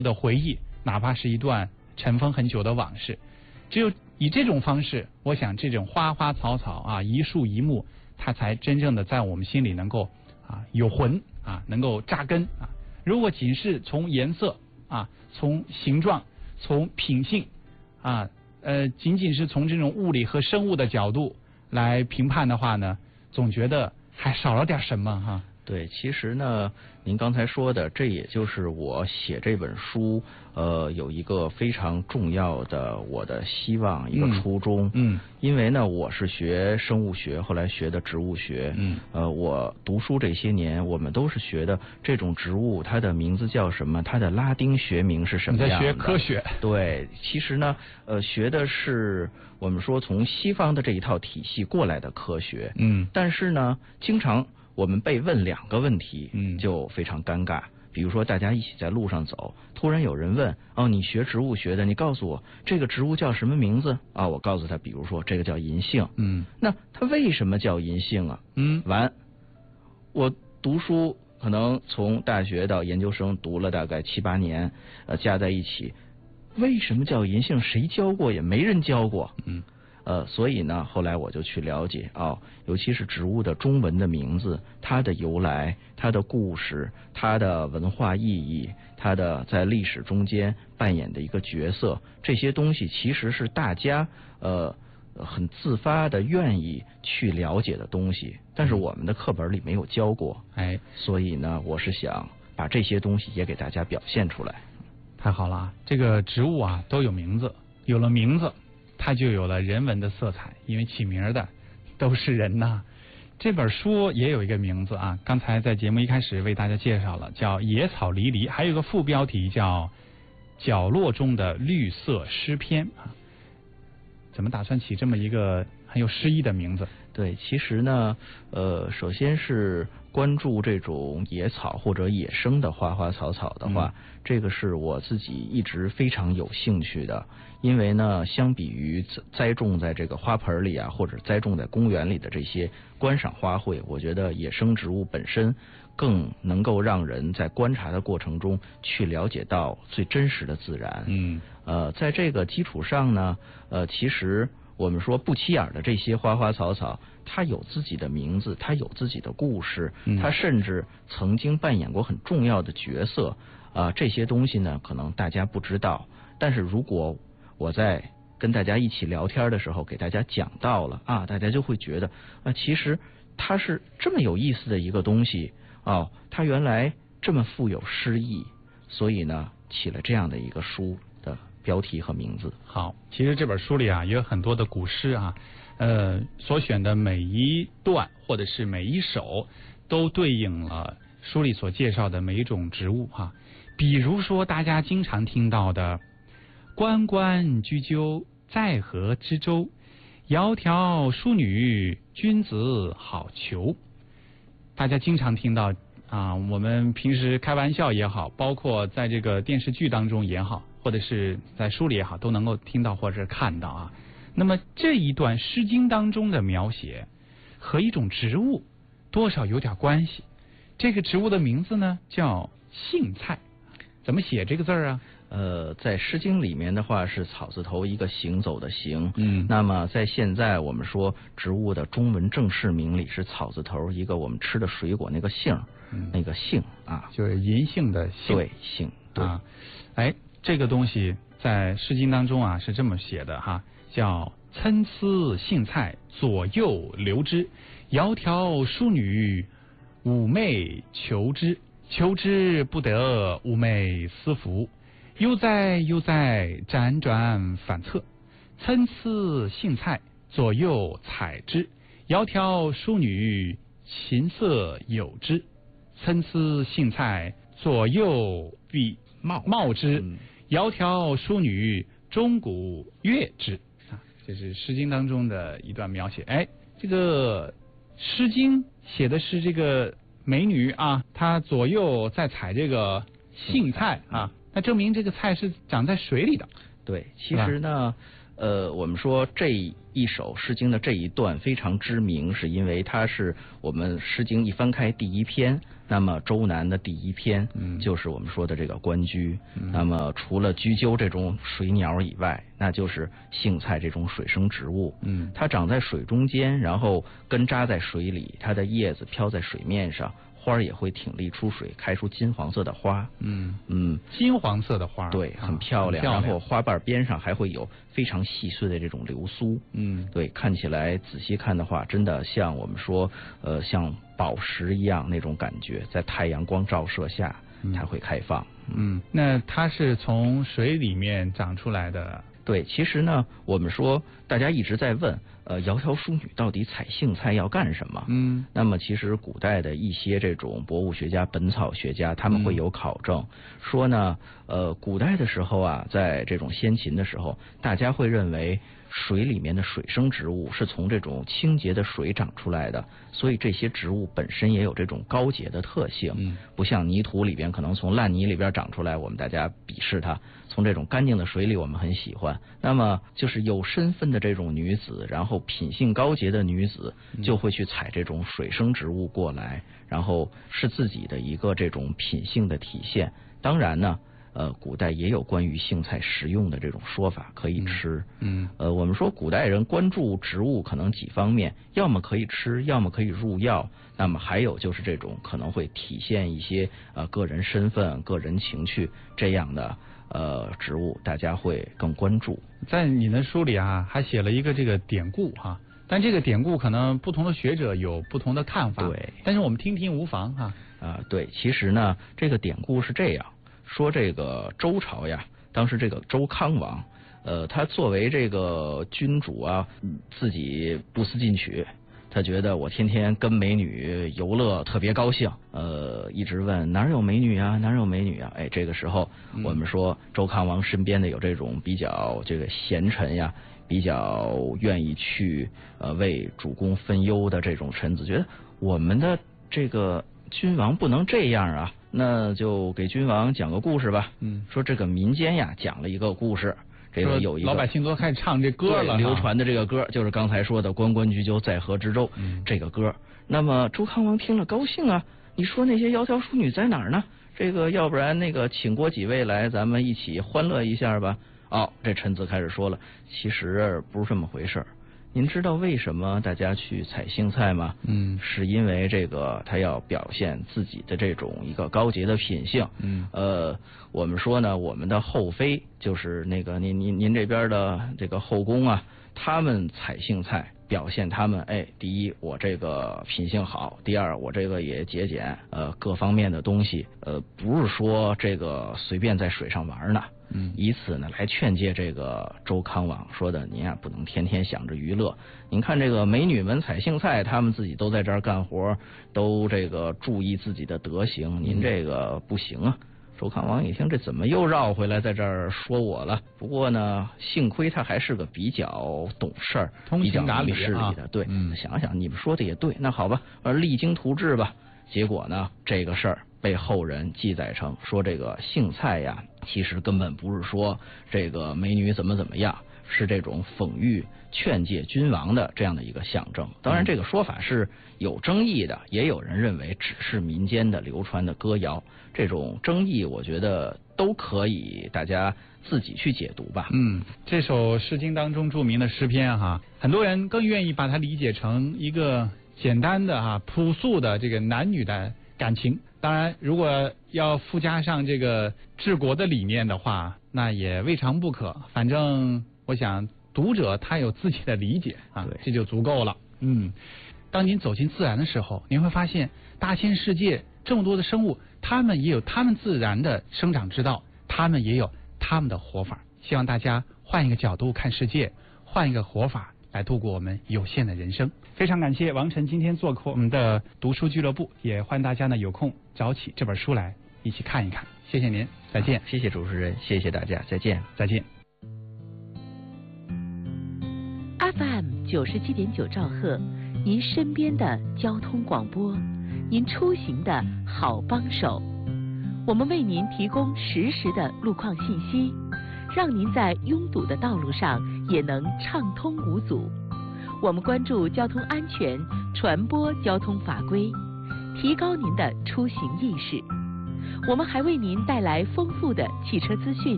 的回忆，哪怕是一段尘封很久的往事。只有以这种方式，我想这种花花草草啊，一树一木，它才真正的在我们心里能够有魂啊，能够扎根啊。如果仅是从颜色啊，从形状，从品性啊，仅仅是从这种物理和生物的角度来评判的话呢，总觉得还少了点什么哈。 对，其实呢，您刚才说的，这也就是我写这本书，有一个非常重要的我的希望，一个初衷。因为呢，我是学生物学，后来学的植物学。我读书这些年，我们都是学的这种植物，它的名字叫什么？它的拉丁学名是什么样的？ 你在学科学。对， 其实呢，学的是我们说从西方的这一套体系过来的科学。但是呢，经常我们被问2个问题，就非常尴尬。比如说，大家一起在路上走，突然有人问：“哦，你学植物学的，你告诉我这个植物叫什么名字？”啊，我告诉他，比如说这个叫银杏。那它为什么叫银杏啊？我读书可能从大学到研究生读了大概7、8年，加在一起，为什么叫银杏？谁教过？也没人教过。所以呢，后来我就去了解尤其是植物的中文的名字，它的由来、它的故事、它的文化意义、它的在历史中间扮演的一个角色，这些东西其实是大家很自发的愿意去了解的东西，但是我们的课本里没有教过。所以呢，我是想把这些东西也给大家表现出来。 太好了，这个植物啊都有名字，有了名字它就有了人文的色彩，因为起名的都是人呐。这本书也有一个名字啊，刚才在节目一开始为大家介绍了，叫《野草离离》，还有一个副标题叫《角落中的绿色诗篇》啊。怎么打算起这么一个很有诗意的名字？ 对，其实呢，首先是关注这种野草或者野生的花花草草的话，这个是我自己一直非常有兴趣的。因为呢，相比于栽种在这个花盆里啊，或者栽种在公园里的这些观赏花卉，我觉得野生植物本身更能够让人在观察的过程中去了解到最真实的自然。在这个基础上呢，其实我们说不起眼的这些花花草草，它有自己的名字，它有自己的故事，它甚至曾经扮演过很重要的角色。这些东西呢，可能大家不知道，但是如果我在跟大家一起聊天的时候给大家讲到了大家就会觉得其实它是这么有意思的一个东西它原来这么富有诗意，所以呢起了这样的一个书的标题和名字。 好，其实这本书里啊也有很多的古诗啊，所选的每一段或者是每一首都对应了书里所介绍的每一种植物比如说大家经常听到的关关雎鸠，在河之洲，窈窕淑女，君子好逑。大家经常听到我们平时开玩笑也好，包括在这个电视剧当中也好，或者是在书里也好，都能够听到或者看到那么这一段《诗经》当中的描写和一种植物多少有点关系。这个植物的名字呢叫荇菜，怎么写这个字啊？ 在《诗经》里面的话是草字头一个行走的行，那么在现在我们说植物的中文正式名里是草字头一个我们吃的水果那个杏，那个杏就是银杏的杏。 对，杏。 对。这个东西在《诗经》当中是这么写的叫参差荇菜，左右流之，窈窕淑女，寤寐求之，求之不得，寤寐思服。悠哉悠哉，辗转反侧，参差荇菜，左右采之，窈窕淑女，琴瑟友之。参差荇菜，左右必芼之，窈窕淑女，钟鼓乐之。这是《诗经》当中的一段描写。这个《诗经》写的是这个美女她左右在采这个荇菜那证明这个菜是长在水里的。 对，其实呢我们说这一首《诗经》的这一段非常知名，是因为它是我们《诗经》一翻开第一篇， 那么周南的第一篇就是我们说的这个关雎。那么除了雎鸠这种水鸟以外，那就是荇菜这种水生植物。它长在水中间，然后根扎在水里，它的叶子飘在水面上，花儿也会挺立出水，开出金黄色的花。 金黄色的花， 对，很漂亮。然后花瓣边上还会有非常细碎的这种流苏。对，看起来仔细看的话，真的像我们说像宝石一样那种感觉，在太阳光照射下它会开放。 那它是从水里面长出来的。 对，其实呢，我们说大家一直在问，窈窕淑女到底采荇菜要干什么？那么其实古代的一些这种博物学家、本草学家，他们会有考证，说呢，古代的时候啊，在这种先秦的时候，大家会认为水里面的水生植物是从这种清洁的水长出来的，所以这些植物本身也有这种高洁的特性，不像泥土里边可能从烂泥里边长出来，我们大家鄙视它，从这种干净的水里我们很喜欢。那么就是有身份的这种女子，然后品性高洁的女子，就会去采这种水生植物过来，然后是自己的一个这种品性的体现。当然呢，古代也有关于荇菜食用的这种说法，可以吃。我们说古代人关注植物可能几方面，要么可以吃，要么可以入药，那么还有就是这种可能会体现一些个人身份、个人情趣这样的植物，大家会更关注。 在你的书里啊，还写了一个这个典故哈，但这个典故可能不同的学者有不同的看法。 对， 但是我们听听无妨哈。 对，其实呢，这个典故是这样说：这个周朝呀，当时这个周康王，他作为这个君主啊，自己不思进取。他觉得我天天跟美女游乐特别高兴，一直问哪有美女啊，哪有美女啊？哎，这个时候我们说周康王身边的有这种比较这个贤臣呀，比较愿意去为主公分忧的这种臣子，觉得我们的这个君王不能这样啊，那就给君王讲个故事吧。说这个民间呀讲了一个故事。这个有一个老百姓都开始唱这歌了， 流传的这个歌就是刚才说的关关雎鸠，在河之洲这个歌。那么周康王听了高兴啊，你说那些窈窕淑女在哪儿呢？这个要不然那个请过几位来，咱们一起欢乐一下吧。这臣子开始说了，其实不是这么回事。您知道为什么大家去采荇菜吗？是因为这个他要表现自己的这种一个高洁的品性。我们说呢，我们的后妃就是那个您这边的这个后宫啊，他们采荇菜表现他们第一我这个品性好，第二我这个也节俭，各方面的东西，不是说这个随便在水上玩呢。以此呢来劝诫这个周康王，说的您啊不能天天想着娱乐。您看这个美女们采荇菜，他们自己都在这儿干活，都这个注意自己的德行，您这个不行啊。周康王一听，这怎么又绕回来在这儿说我了？不过呢，幸亏他还是个比较懂事儿、 通情达理的。对，想想你们说的也对，那好吧，励精图治吧。结果呢，这个事儿被后人记载成说这个荇菜呀，其实根本不是说这个美女怎么样，是这种讽喻劝诫君王的这样的一个象征。当然这个说法是有争议的，也有人认为只是民间的流传的歌谣，这种争议我觉得都可以大家自己去解读吧。 这首诗经当中著名的诗篇哈，很多人更愿意把它理解成一个简单的朴素的这个男女的感情。当然如果要附加上这个治国的理念的话，那也未尝不可。反正我想读者他有自己的理解这就足够了。当您走进自然的时候，您会发现大千世界这么多的生物，他们也有他们自然的生长之道，他们也有他们的活法。希望大家换一个角度看世界，换一个活法来度过我们有限的人生。非常感谢王晨今天做客我们的读书俱乐部，也欢迎大家呢有空找起这本书来一起看一看。谢谢您，再见。 谢谢主持人，谢谢大家，再见。 再见。 FM 97.9兆赫，您身边的交通广播，您出行的好帮手。我们为您提供实时的路况信息，让您在拥堵的道路上也能畅通无阻。我们关注交通安全，传播交通法规， 提高您的出行意识。我们还为您带来丰富的汽车资讯